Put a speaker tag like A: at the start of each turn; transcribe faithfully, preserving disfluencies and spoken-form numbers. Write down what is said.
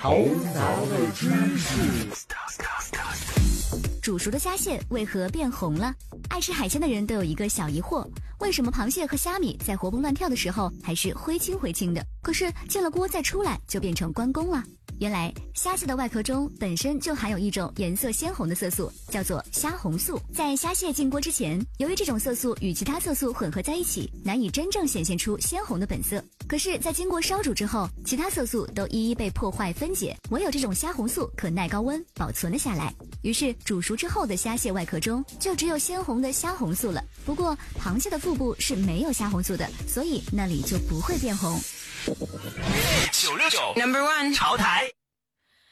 A: 头脑的知识。
B: 煮熟的虾蟹为何变红了？爱吃海鲜的人都有一个小疑惑，为什么螃蟹和虾米在活蹦乱跳的时候还是灰青灰青的，可是进了锅再出来就变成关公了？原来虾蟹的外壳中本身就含有一种颜色鲜红的色素，叫做虾红素。在虾蟹进锅之前，由于这种色素与其他色素混合在一起，难以真正显现出鲜红的本色。可是在经过烧煮之后，其他色素都一一被破坏分解，唯有这种虾红素可耐高温保存了下来。于是煮熟之后的虾蟹外壳中就只有鲜红的虾红素了。不过螃蟹的腹部是没有虾红素的，所以那里就不会变红。
C: 九六九 Number One 潮台。